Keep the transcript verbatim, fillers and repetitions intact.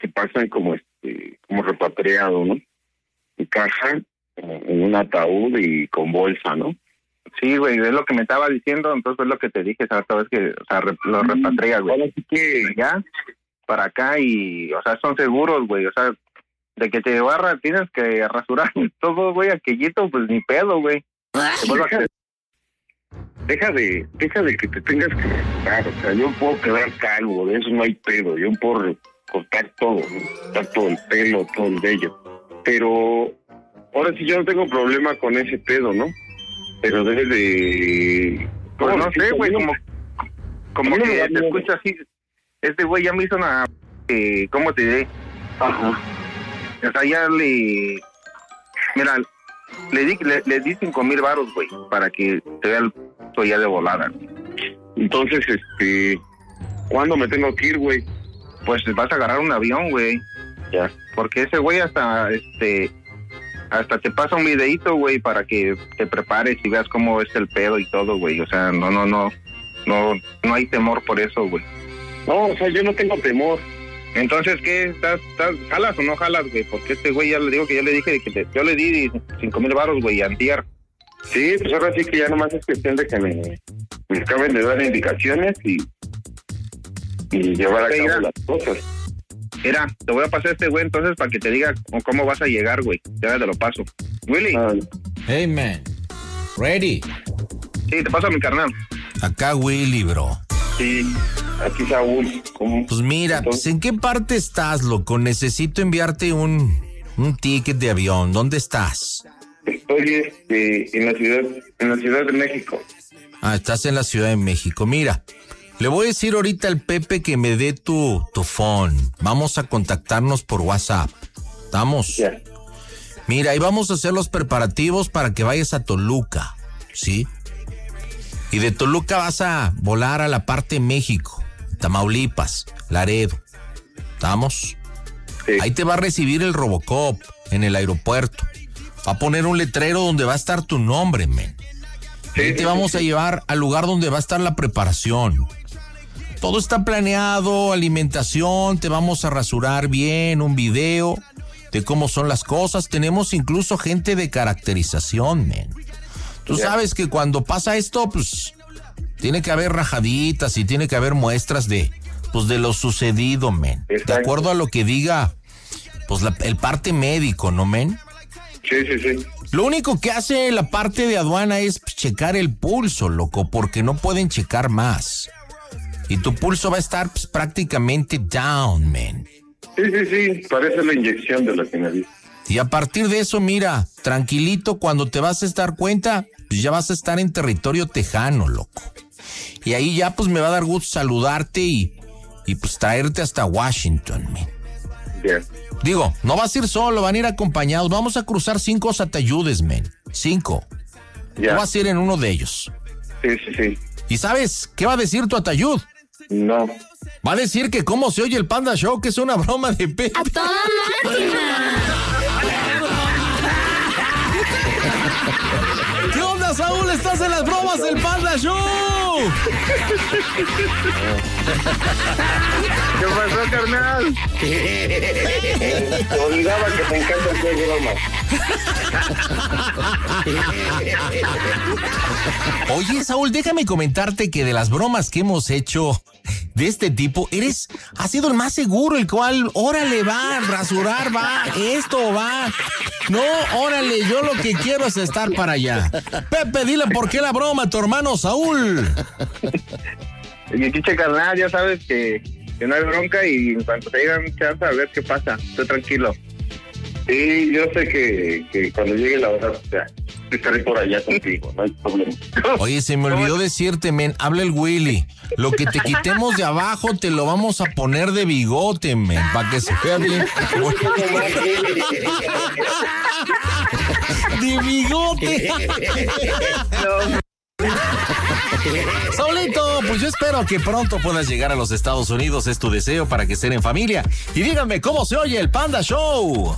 te pasan como este, como repatriado, ¿no? En caja, en un ataúd y con bolsa, ¿no? Sí, güey, es lo que me estaba diciendo, entonces es lo que te dije, ¿sabes? Sabes que, o sea, re, lo repatrias, güey. Ahora sí que ya, para acá y, o sea, son seguros, güey, o sea, de que te barra, tienes que rasurar todo, güey, aquellito, pues ni pedo, güey. Deja, deja de, deja de que te tengas que rasurar, o sea, yo puedo quedar calvo, de eso no hay pedo, yo puedo cortar todo, ¿no? Cortar todo el pelo, todo el vello, pero ahora sí yo no tengo problema con ese pedo, ¿no? Pero debe de... Pues no sé, güey, como, como que te escucho así, este güey ya me hizo una... Eh, ¿Cómo te diré? Ajá. O sea, ya le... Mira, le di, le, le di cinco mil varos, güey, para que te vea el puto ya de volada. Entonces, este... ¿cuándo me tengo que ir, güey? Pues vas a agarrar un avión, güey. Ya. Porque ese güey hasta, este... Hasta te pasa un videíto, güey, para que te prepares y veas cómo es el pedo y todo, güey. O sea, no, no, no, no, no hay temor por eso, güey. No, o sea, yo no tengo temor. Entonces, ¿qué? ¿Estás, estás, jalas o no jalas, güey? Porque este güey ya le digo que ya le dije que te, yo le di cinco mil baros, güey, antier. Sí, pues ahora sí que ya nomás es cuestión de que me, me acaben de dar indicaciones y, y llevar a cabo mira, las cosas. Mira, te voy a pasar este güey entonces para que te diga cómo vas a llegar, güey. Ya te lo paso. Willy. Ah, Hey, man. Ready. Sí, te paso a mi carnal. Acá Willy, bro. sí, aquí Saúl. ¿Cómo? Pues mira, pues, ¿en qué parte estás, loco? Necesito enviarte un, un ticket de avión. ¿Dónde estás? Estoy este, en la ciudad, en la Ciudad de México. Ah, estás en la Ciudad de México. Mira, le voy a decir ahorita al Pepe que me dé tu, tu phone. Vamos a contactarnos por WhatsApp. ¿Estamos? Ya. Mira, y vamos a hacer los preparativos para que vayas a Toluca, ¿sí? Y de Toluca vas a volar a la parte de México, Tamaulipas, Laredo. ¿Estamos? Sí. Ahí te va a recibir el Robocop en el aeropuerto. Va a poner un letrero donde va a estar tu nombre, men. Sí, Ahí te sí, vamos sí, a llevar al lugar donde va a estar la preparación. Todo está planeado, alimentación, te vamos a rasurar bien, un video de cómo son las cosas. Tenemos incluso gente de caracterización, men. Tú Ya. sabes que cuando pasa esto, pues, tiene que haber rajaditas y tiene que haber muestras de, pues, de lo sucedido, men. De Exacto. acuerdo a lo que diga, pues, la- el parte médico, ¿no, men? Sí, sí, sí. Lo único que hace la parte de aduana es pues, checar el pulso, loco, porque no pueden checar más. Y tu pulso va a estar pues, prácticamente down, man. Sí, sí, sí. Parece la inyección de la que me di. Y a partir de eso, mira, tranquilito, cuando te vas a dar cuenta, pues ya vas a estar en territorio tejano, loco. Y ahí ya pues me va a dar gusto saludarte y, y pues traerte hasta Washington, man. Ya. Digo, no vas a ir solo, van a ir acompañados. Vamos a cruzar cinco satayudes, men. Cinco. Ya. Tú vas a ir en uno de ellos. Sí, sí, sí. ¿Y sabes qué va a decir tu atayud? No. Va a decir que cómo se oye el Panda Show, que es una broma de Pepe. ¡A toda máquina! ¿Qué onda, Saúl? ¿Estás en las bromas del Panda Show? ¿Qué pasó, carnal? Te olvidaba que me encanta hacer bromas. Oye, Saúl, déjame comentarte que de las bromas que hemos hecho de este tipo, eres, has sido el más seguro, el cual, órale, va, rasurar, va, esto va. No, órale, yo lo que quiero es estar para allá. Pepe, dile por qué la broma a tu hermano Saúl. Y chiche, carnal, ya sabes que, que no hay bronca y en cuanto te digan chance a ver qué pasa, estoy tranquilo. Sí, yo sé que, que cuando llegue la hora, o sea, estaré por allá contigo, no hay problema. Oye, se me olvidó decirte, men, habla el Willy. Lo que te quitemos de abajo te lo vamos a poner de bigote, men, para que se vea bien. De bigote. Saulito, pues yo espero que pronto puedas llegar a los Estados Unidos, es tu deseo para que estén en familia. Y díganme cómo se oye el Panda Show.